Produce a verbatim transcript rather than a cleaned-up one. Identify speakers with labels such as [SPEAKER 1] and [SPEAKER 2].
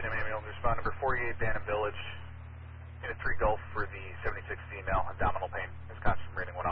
[SPEAKER 1] United ambulance respond number forty-eight, Bantam Village, unit three Gulf for the seventy-six female, abdominal pain, Wisconsin rating one